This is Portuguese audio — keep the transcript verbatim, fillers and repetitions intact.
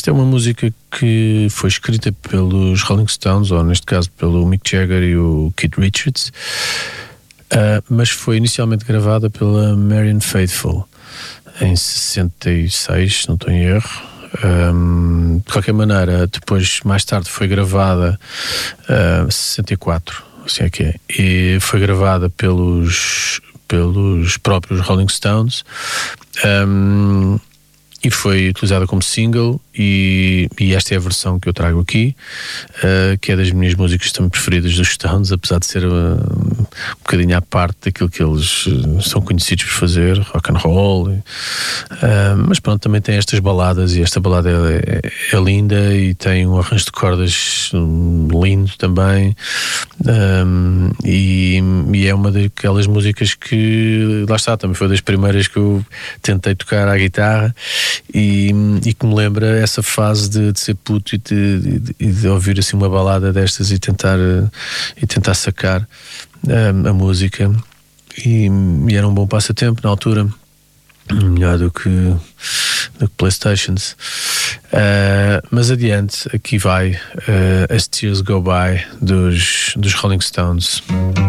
Esta é uma música que foi escrita pelos Rolling Stones, ou neste caso pelo Mick Jagger e o Keith Richards, uh, mas foi inicialmente gravada pela Marianne Faithfull em sessenta e seis, se não estou em erro. Um, de qualquer maneira, depois, mais tarde, foi gravada uh, sessenta e quatro, assim é que é, e foi gravada pelos, pelos próprios Rolling Stones. Um, E foi utilizada como single, e, e esta é a versão que eu trago aqui, uh, que é das minhas músicas também preferidas dos Stones, apesar de ser uh, um bocadinho à parte daquilo que eles uh, são conhecidos por fazer, rock and roll. Uh, mas pronto, também tem estas baladas, e esta balada é, é, é linda e tem um arranjo de cordas um, lindo também. Um, e, e é uma daquelas músicas que, lá está, também foi das primeiras que eu tentei tocar à guitarra, e, e que me lembra essa fase de, de ser puto e de, de, de ouvir assim uma balada destas e tentar, e tentar sacar um, a música, e, e era um bom passatempo na altura, melhor do que, do que Playstations. Uh, mas adiante, aqui vai uh, As Tears Go By dos, dos Rolling Stones.